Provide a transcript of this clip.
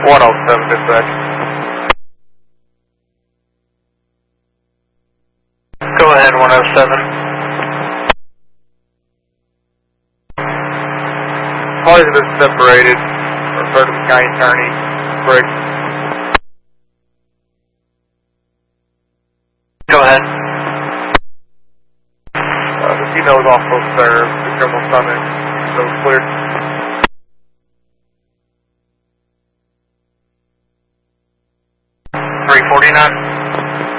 107 dispatch. Go ahead, 107. Parties have been separated. Refer to the county attorney. Break. Go ahead. The female was also served. The criminal summons. So clear. $349.